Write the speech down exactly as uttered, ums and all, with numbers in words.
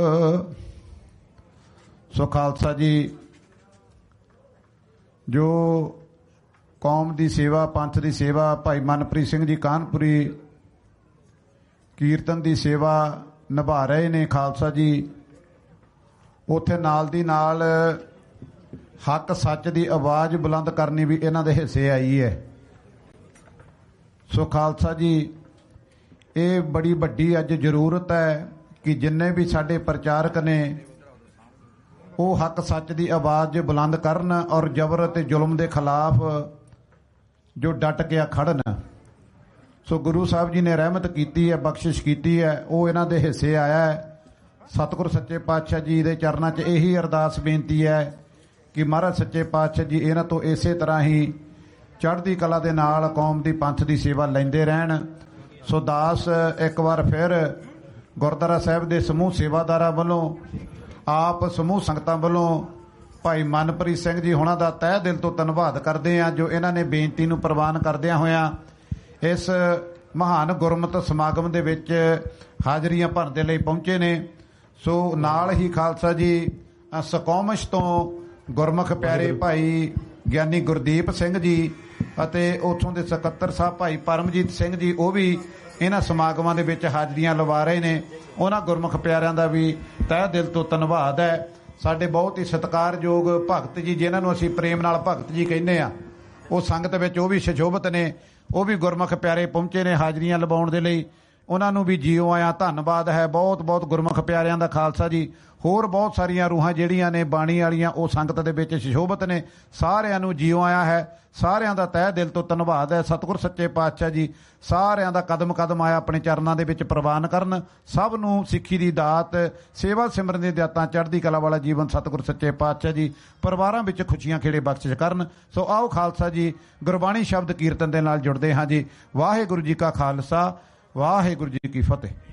ਸੋ ਖਾਲਸਾ ਜੀ, ਜੋ ਕੌਮ ਦੀ ਸੇਵਾ, ਪੰਥ ਦੀ ਸੇਵਾ, ਭਾਈ ਮਨਪ੍ਰੀਤ ਸਿੰਘ ਜੀ ਕਾਨਪੁਰੀ ਕੀਰਤਨ ਦੀ ਸੇਵਾ ਨਿਭਾ ਰਹੇ ਨੇ ਖਾਲਸਾ ਜੀ, ਉੱਥੇ ਨਾਲ ਦੀ ਨਾਲ ਹੱਕ ਸੱਚ ਦੀ ਆਵਾਜ਼ ਬੁਲੰਦ ਕਰਨੀ ਵੀ ਇਹਨਾਂ ਦੇ ਹਿੱਸੇ ਆਈ ਹੈ। ਸੋ ਖਾਲਸਾ ਜੀ, ਇਹ ਬੜੀ ਵੱਡੀ ਅੱਜ ਜ਼ਰੂਰਤ ਹੈ ਕਿ ਜਿੰਨੇ ਵੀ ਸਾਡੇ ਪ੍ਰਚਾਰਕ ਨੇ ਉਹ ਹੱਕ ਸੱਚ ਦੀ ਆਵਾਜ਼ ਬੁਲੰਦ ਕਰਨ ਔਰ ਜ਼ਬਰ ਅਤੇ ਜ਼ੁਲਮ ਦੇ ਖਿਲਾਫ ਜੋ ਡਟ ਕੇ ਖੜਨ। ਸੋ ਗੁਰੂ ਸਾਹਿਬ ਜੀ ਨੇ ਰਹਿਮਤ ਕੀਤੀ ਹੈ, ਬਖਸ਼ਿਸ਼ ਕੀਤੀ ਹੈ, ਉਹ ਇਹਨਾਂ ਦੇ ਹਿੱਸੇ ਆਇਆ ਹੈ। ਸਤਿਗੁਰ ਸੱਚੇ ਪਾਤਸ਼ਾਹ ਜੀ ਦੇ ਚਰਨਾਂ 'ਚ ਇਹੀ ਅਰਦਾਸ ਬੇਨਤੀ ਹੈ ਕਿ ਮਹਾਰਾਜ ਸੱਚੇ ਪਾਤਸ਼ਾਹ ਜੀ ਇਹਨਾਂ ਤੋਂ ਇਸੇ ਤਰ੍ਹਾਂ ਹੀ ਚੜ੍ਹਦੀ ਕਲਾ ਦੇ ਨਾਲ ਕੌਮ ਦੀ ਪੰਥ ਦੀ ਸੇਵਾ ਲੈਂਦੇ ਰਹਿਣ। ਸੋ ਦਾਸ ਇੱਕ ਵਾਰ ਫਿਰ ਗੁਰਦੁਆਰਾ ਸਾਹਿਬ ਦੇ ਸਮੂਹ ਸੇਵਾਦਾਰਾਂ ਵੱਲੋਂ, ਆਪ ਸਮੂਹ ਸੰਗਤਾਂ ਵੱਲੋਂ ਭਾਈ ਮਨਪ੍ਰੀਤ ਸਿੰਘ ਜੀ ਹੋਣਾ ਦਾ ਤਹਿ ਦਿਲ ਤੋਂ ਧੰਨਵਾਦ ਕਰਦੇ ਹਾਂ, ਜੋ ਇਹਨਾਂ ਨੇ ਬੇਨਤੀ ਨੂੰ ਪ੍ਰਵਾਨ ਕਰਦਿਆਂ ਹੋਇਆਂ ਇਸ ਮਹਾਨ ਗੁਰਮਤਿ ਸਮਾਗਮ ਦੇ ਵਿੱਚ ਹਾਜ਼ਰੀਆਂ ਭਰਨ ਦੇ ਲਈ ਪਹੁੰਚੇ ਨੇ। ਸੋ ਨਾਲ ਹੀ ਖਾਲਸਾ ਜੀ ਸਕੌਮਿਸ਼ ਤੋਂ ਗੁਰਮੁਖ ਪਿਆਰੇ ਭਾਈ ਗਿਆਨੀ ਗੁਰਦੀਪ ਸਿੰਘ ਜੀ ਅਤੇ ਉੱਥੋਂ ਦੇ ਸਕੱਤਰ ਸਾਹਿਬ ਭਾਈ ਪਰਮਜੀਤ ਸਿੰਘ ਜੀ, ਉਹ ਵੀ ਇਹਨਾਂ ਸਮਾਗਮਾਂ ਦੇ ਵਿੱਚ ਹਾਜ਼ਰੀਆਂ ਲਵਾ ਰਹੇ ਨੇ। ਉਹਨਾਂ ਗੁਰਮੁਖ ਪਿਆਰਿਆਂ ਦਾ ਵੀ ਤਹਿ ਦਿਲ ਤੋਂ ਧੰਨਵਾਦ ਹੈ। ਸਾਡੇ ਬਹੁਤ ਹੀ ਸਤਿਕਾਰਯੋਗ ਭਗਤ ਜੀ, ਜਿਨ੍ਹਾਂ ਨੂੰ ਅਸੀਂ ਪ੍ਰੇਮ ਨਾਲ ਭਗਤ ਜੀ ਕਹਿੰਦੇ ਆ, ਉਹ ਸੰਗਤ ਵਿੱਚ ਉਹ ਵੀ ਸੁਸ਼ੋਭਿਤ ਨੇ, ਉਹ ਵੀ ਗੁਰਮੁਖ ਪਿਆਰੇ ਪਹੁੰਚੇ ਨੇ ਹਾਜ਼ਰੀਆਂ ਲਵਾਉਣ ਦੇ ਲਈ। ਉਹਨਾਂ ਨੂੰ ਵੀ ਜੀਓ ਆਇਆ, ਧੰਨਵਾਦ ਹੈ ਬਹੁਤ ਬਹੁਤ ਗੁਰਮੁਖ ਪਿਆਰਿਆਂ ਦਾ ਖਾਲਸਾ ਜੀ। ਹੋਰ ਬਹੁਤ ਸਾਰੀਆਂ ਰੂਹਾਂ ਜਿਹੜੀਆਂ ਨੇ ਬਾਣੀ ਵਾਲੀਆਂ, ਉਹ ਸੰਗਤ ਦੇ ਵਿੱਚ ਸੁਸ਼ੋਭਿਤ ਨੇ, ਸਾਰਿਆਂ ਨੂੰ ਜੀਓ ਆਇਆ ਹੈ। ਸਾਰਿਆਂ ਦਾ ਤਹਿ ਦਿਲ ਤੋਂ ਧੰਨਵਾਦ ਹੈ। ਸਤਿਗੁਰ ਸੱਚੇ ਪਾਤਸ਼ਾਹ ਜੀ ਸਾਰਿਆਂ ਦਾ ਕਦਮ ਕਦਮ ਆਇਆ ਆਪਣੇ ਚਰਨਾਂ ਦੇ ਵਿੱਚ ਪ੍ਰਵਾਨ ਕਰਨ। ਸਭ ਨੂੰ ਸਿੱਖੀ ਦੀ ਦਾਤ, ਸੇਵਾ ਸਿਮਰਨ ਦੀ ਦਾਤਾਂ, ਚੜ੍ਹਦੀ ਕਲਾ ਵਾਲਾ ਜੀਵਨ ਸਤਿਗੁਰ ਸੱਚੇ ਪਾਤਸ਼ਾਹ ਜੀ ਪਰਿਵਾਰਾਂ ਵਿੱਚ ਖੁਸ਼ੀਆਂ ਖੇੜੇ ਬਖਸ਼ਿਸ਼ ਕਰਨ। ਸੋ ਆਓ ਖਾਲਸਾ ਜੀ, ਗੁਰਬਾਣੀ ਸ਼ਬਦ ਕੀਰਤਨ ਦੇ ਨਾਲ ਜੁੜਦੇ ਹਾਂ ਜੀ। ਵਾਹਿਗੁਰੂ ਜੀ ਕਾ ਖਾਲਸਾ, ਵਾਹਿਗੁਰੂ ਜੀ ਕੀ ਫਤਿਹ।